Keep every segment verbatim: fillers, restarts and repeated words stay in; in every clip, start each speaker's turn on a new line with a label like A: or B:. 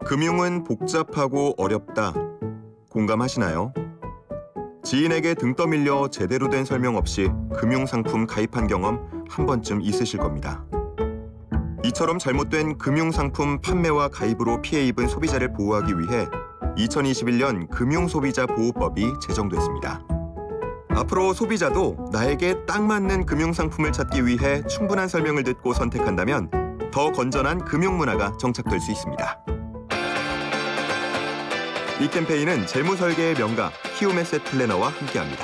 A: 금융은 복잡하고 어렵다. 공감하시나요? 지인에게 등 떠밀려 제대로 된 설명 없이 금융상품 가입한 경험 한 번쯤 있으실 겁니다. 이처럼 잘못된 금융상품 판매와 가입으로 피해 입은 소비자를 보호하기 위해 이천이십일 년 금융소비자보호법이 제정됐습니다. 앞으로 소비자도 나에게 딱 맞는 금융상품을 찾기 위해 충분한 설명을 듣고 선택한다면 더 건전한 금융문화가 정착될 수 있습니다. 이 캠페인은 재무설계의 명가 키움에셋 플래너와 함께합니다.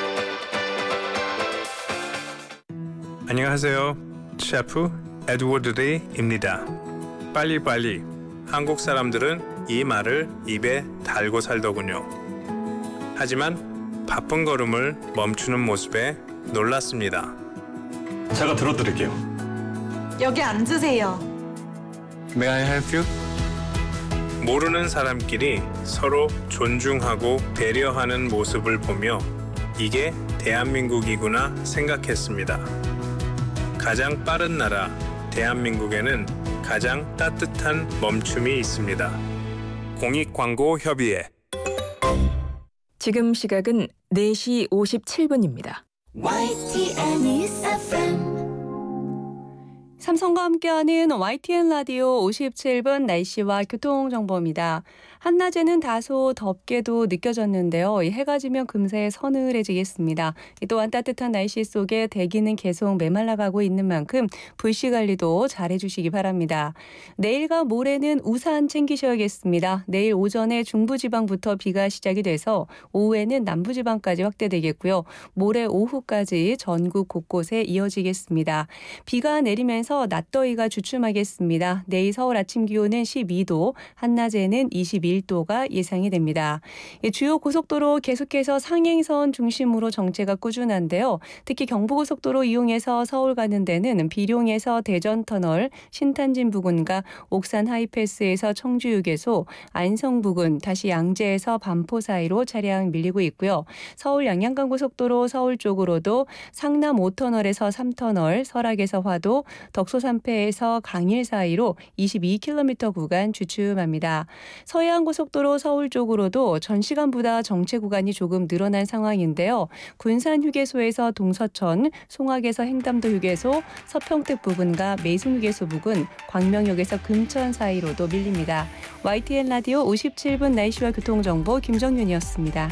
B: 안녕하세요. 셰프 에드워드 리입니다. 빨리빨리. 한국 사람들은 이 말을 입에 달고 살더군요. 하지만 바쁜 걸음을 멈추는 모습에 놀랐습니다.
C: 제가 들어드릴게요.
D: 여기 앉으세요.
B: May I help you? 모르는 사람끼리 서로 존중하고 배려하는 모습을 보며 이게 대한민국이구나 생각했습니다. 가장 빠른 나라 대한민국에는 가장 따뜻한 멈춤이 있습니다. 공익광고협의회.
E: 지금 시각은 네 시 오십칠 분입니다.
F: 와이티엔 News 에프엠
G: 삼성과 함께하는 와이티엔 라디오 오십칠 분 날씨와 교통정보입니다. 한낮에는 다소 덥게도 느껴졌는데요. 해가 지면 금세 서늘해지겠습니다. 또한 따뜻한 날씨 속에 대기는 계속 메말라가고 있는 만큼 불씨 관리도 잘해주시기 바랍니다. 내일과 모레는 우산 챙기셔야겠습니다. 내일 오전에 중부지방부터 비가 시작이 돼서 오후에는 남부지방까지 확대되겠고요. 모레 오후까지 전국 곳곳에 이어지겠습니다. 비가 내리면서 낮더위가 주춤하겠습니다. 내일 서울 아침 기온은 십이 도, 한낮에는 이십일 도가 예상이 됩니다. 주요 고속도로 계속해서 상행선 중심으로 정체가 꾸준한데요. 특히 경부고속도로 이용해서 서울 가는 데는 비룡에서 대전터널, 신탄진 부근과 옥산 하이패스에서 청주휴게소, 안성 부근, 다시 양재에서 반포 사이로 차량 밀리고 있고요. 서울 양양간고속도로 서울 쪽으로도 상남 오 터널에서 삼 터널, 설악에서 화도, 덕소산패에서 강일 사이로 이십이 킬로미터 구간 주춤합니다. 서해안고속도로 서울 쪽으로도 전 시간보다 정체 구간이 조금 늘어난 상황인데요. 군산휴게소에서 동서천, 송악에서 횡담도 휴게소, 서평택 부근과 매송휴게소 부근, 광명역에서 금천 사이로도 밀립니다. 와이티엔 라디오 오십칠 분 날씨와 교통정보 김정윤이었습니다.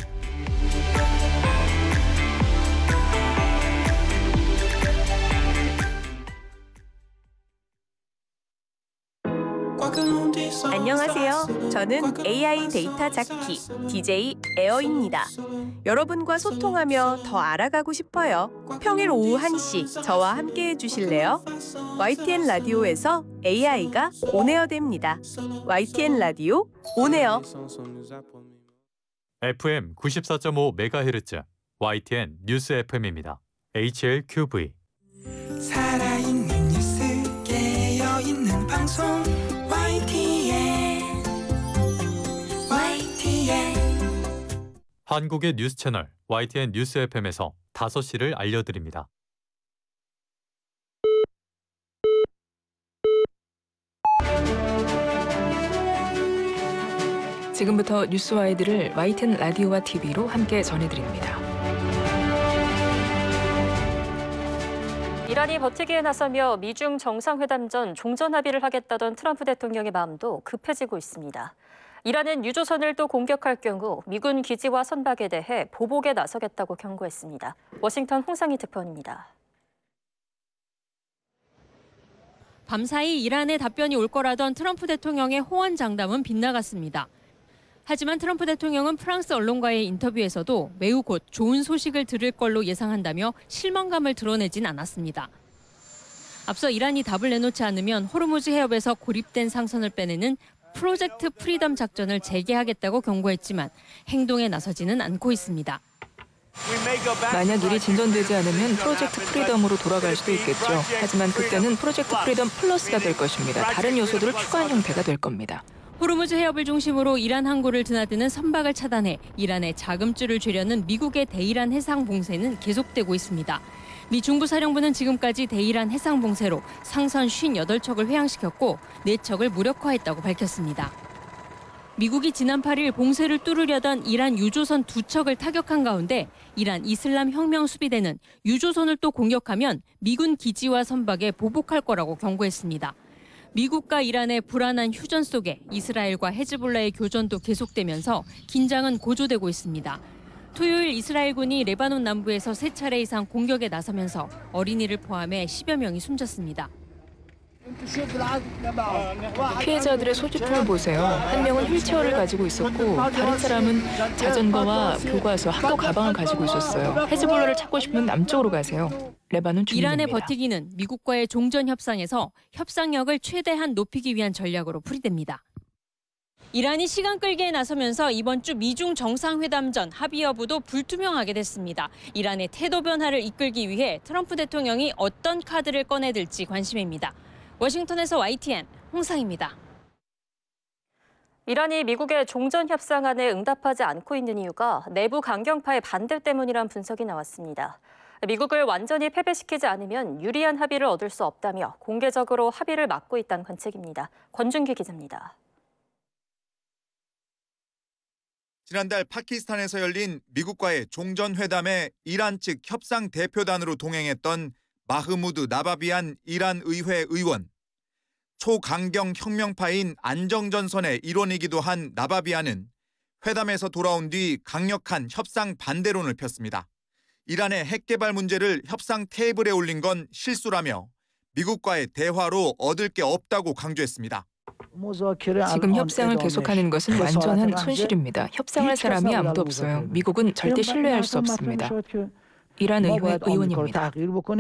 H: 안녕하세요. 저는 에이아이 데이터 자키 디제이 에어입니다. 여러분과 소통하며 더 알아가고 싶어요. 평일 오후 한 시 저와 함께 해주실래요? 와이티엔 라디오에서 에이아이가 온에어 됩니다. 와이티엔 라디오 온에어.
I: 에프엠 구십사 점 오 메가헤르츠 와이티엔 뉴스 에프엠입니다. 에이치엘큐브이.
J: 살아있는 뉴스 깨어있는 방송 와이티엔 와이티엔
I: 한국의 뉴스 채널 와이티엔 뉴스 에프엠에서 다섯 시를 알려드립니다.
E: 지금부터 뉴스와이드를 와이티엔 라디오와 티비로 함께 전해드립니다.
K: 이란이 버티기에 나서며 미중 정상회담 전 종전 합의를 하겠다던 트럼프 대통령의 마음도 급해지고 있습니다. 이란은 유조선을 또 공격할 경우 미군 기지와 선박에 대해 보복에 나서겠다고 경고했습니다. 워싱턴 홍상희 특파원입니다.
L: 밤사이 이란의 답변이 올 거라던 트럼프 대통령의 호언장담은 빗나갔습니다. 하지만 트럼프 대통령은 프랑스 언론과의 인터뷰에서도 매우 곧 좋은 소식을 들을 걸로 예상한다며 실망감을 드러내진 않았습니다. 앞서 이란이 답을 내놓지 않으면 호르무즈 해협에서 고립된 상선을 빼내는 프로젝트 프리덤 작전을 재개하겠다고 경고했지만 행동에 나서지는 않고 있습니다.
E: 만약 일이 진전되지 않으면 프로젝트 프리덤으로 돌아갈 수도 있겠죠. 하지만 그때는 프로젝트 프리덤 플러스가 될 것입니다. 다른 요소들을 추가한 형태가 될 겁니다.
L: 호르무즈 해협을 중심으로 이란 항구를 드나드는 선박을 차단해 이란의 자금줄을 줄여는 미국의 대이란 해상 봉쇄는 계속되고 있습니다. 미 중부사령부는 지금까지 대이란 해상 봉쇄로 상선 오십팔 척을 회항시켰고 네 척을 무력화했다고 밝혔습니다. 미국이 지난 팔 일 봉쇄를 뚫으려던 이란 유조선 두 척을 타격한 가운데 이란 이슬람 혁명 수비대는 유조선을 또 공격하면 미군 기지와 선박에 보복할 거라고 경고했습니다. 미국과 이란의 불안한 휴전 속에 이스라엘과 헤즈볼라의 교전도 계속되면서 긴장은 고조되고 있습니다. 토요일 이스라엘군이 레바논 남부에서 세 차례 이상 공격에 나서면서 어린이를 포함해 십여 명이 숨졌습니다.
E: 피해자들의 소지품을 보세요. 한 명은 휠체어를 가지고 있었고 다른 사람은 자전거와 교과서, 학교 가방을 가지고 있었어요. 헤즈볼라를 찾고 싶으면 남쪽으로 가세요. 레바논 주민입니다.
L: 이란의 버티기는 미국과의 종전 협상에서 협상력을 최대한 높이기 위한 전략으로 풀이됩니다. 이란이 시간 끌기에 나서면서 이번 주 미중 정상회담 전 합의 여부도 불투명하게 됐습니다. 이란의 태도 변화를 이끌기 위해 트럼프 대통령이 어떤 카드를 꺼내들지 관심입니다. 워싱턴에서 와이티엔 홍상입니다.
K: 이란이 미국의 종전 협상안에 응답하지 않고 있는 이유가 내부 강경파의 반대 때문이란 분석이 나왔습니다. 미국을 완전히 패배시키지 않으면 유리한 합의를 얻을 수 없다며 공개적으로 합의를 막고 있다는 관측입니다. 권준기 기자입니다.
M: 지난달 파키스탄에서 열린 미국과의 종전회담에 이란 측 협상 대표단으로 동행했던 마흐무드 나바비안 이란 의회 의원. 초강경 혁명파인 안정전선의 일원이기도 한 나바비안은 회담에서 돌아온 뒤 강력한 협상 반대론을 폈습니다. 이란의 핵개발 문제를 협상 테이블에 올린 건 실수라며 미국과의 대화로 얻을 게 없다고 강조했습니다.
E: 지금 협상을 계속하는 것은 완전한 손실입니다. 협상할 사람이 아무도 없어요. 미국은 절대 신뢰할 수 없습니다. 이란 의회 의원입니다.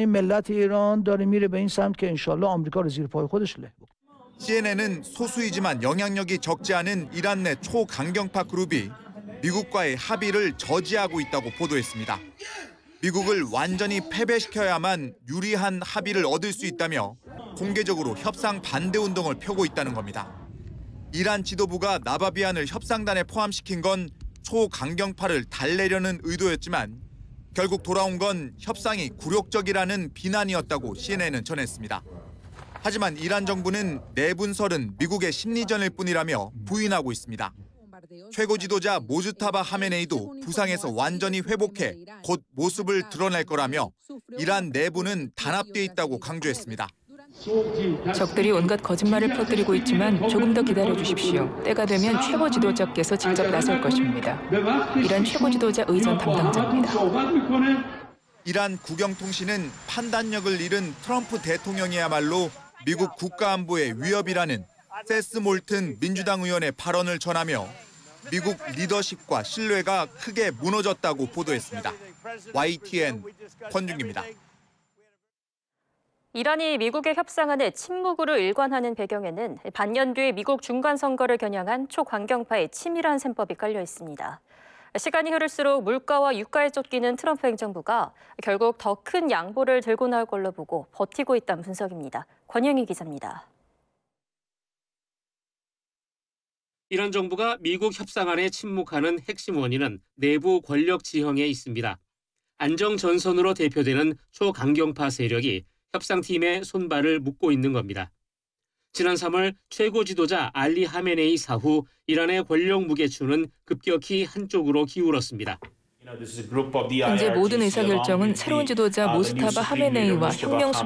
M: 씨엔엔은 소수이지만 영향력이 적지 않은 이란 내 초강경파 그룹이 미국과의 합의를 저지하고 있다고 보도했습니다. 미국을 완전히 패배시켜야만 유리한 합의를 얻을 수 있다며 공개적으로 협상 반대 운동을 펴고 있다는 겁니다. 이란 지도부가 나바비안을 협상단에 포함시킨 건 초강경파를 달래려는 의도였지만 결국 돌아온 건 협상이 굴욕적이라는 비난이었다고 씨엔엔은 전했습니다. 하지만 이란 정부는 내분설은 미국의 심리전일 뿐이라며 부인하고 있습니다. 최고 지도자 모주타바 하메네이도 부상에서 완전히 회복해 곧 모습을 드러낼 거라며 이란 내부는 단합돼 있다고 강조했습니다.
E: 적들이 온갖 거짓말을 퍼뜨리고 있지만 조금 더 기다려 주십시오. 때가 되면 최고 지도자께서 직접 나설 것입니다. 이란 최고 지도자 의전 담당자입니다.
M: 이란 국영통신은 판단력을 잃은 트럼프 대통령이야말로 미국 국가안보의 위협이라는 세스 몰튼 민주당 의원의 발언을 전하며 미국 리더십과 신뢰가 크게 무너졌다고 보도했습니다. 와이티엔 권준기입니다.
K: 이란이 미국의 협상안에 침묵으로 일관하는 배경에는 반년 뒤 미국 중간선거를 겨냥한 초강경파의 치밀한 셈법이 깔려 있습니다. 시간이 흐를수록 물가와 유가에 쫓기는 트럼프 행정부가 결국 더 큰 양보를 들고 나올 걸로 보고 버티고 있다는 분석입니다. 권영희 기자입니다.
N: 이란 정부가 미국 협상안에 침묵하는 핵심 원인은 내부 권력 지형에 있습니다. 안정전선으로 대표되는 초강경파 세력이 협상팀의 손발을 묶고 있는 겁니다. 지난 삼월 최고 지도자 알리 하메네이 사후 이란의 권력 무게추는 급격히 한쪽으로 기울었습니다.
E: 현재 모든 의사결정은 새로운 지도자 모스타바 하메네이와 혁명